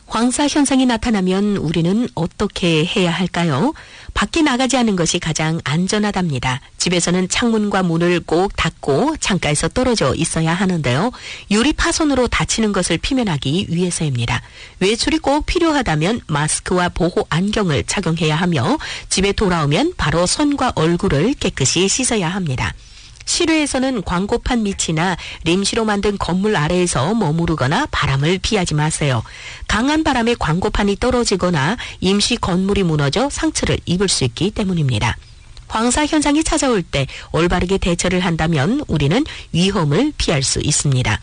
황사 현상이 나타나면 우리는 어떻게 해야 할까요? 밖에 나가지 않는 것이 가장 안전하답니다. 집에서는 창문과 문을 꼭 닫고 창가에서 떨어져 있어야 하는데요. 유리 파손으로 다치는 것을 피면하기 위해서입니다. 외출이 꼭 필요하다면 마스크와 보호 안경을 착용해야 하며 집에 돌아오면 바로 손과 얼굴을 깨끗이 씻어야 합니다. 실외에서는 광고판 밑이나 림시로 만든 건물 아래에서 머무르거나 바람을 피하지 마세요. 강한 바람에 광고판이 떨어지거나 임시 건물이 무너져 상처를 입을 수 있기 때문입니다. 황사 현상이 찾아올 때 올바르게 대처를 한다면 우리는 위험을 피할 수 있습니다.